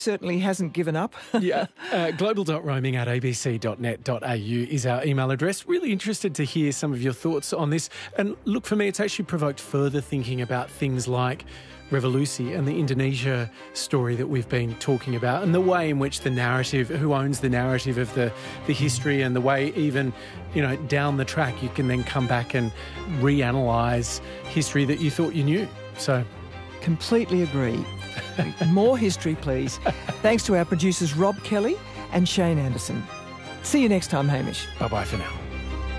certainly hasn't given up. Yeah. Global.roaming@abc.net.au is our email address. Really interested to hear some of your thoughts on this. And look, for me, it's actually provoked further thinking about things like Revolusi and the Indonesia story that we've been talking about, and the way in which the narrative, who owns the narrative of the history, and the way even, down the track you can then come back and reanalyse history that you thought you knew. So, completely agree. More history, please. Thanks to our producers Rob Kelly and Shane Anderson. See you next time, Hamish. Bye-bye for now.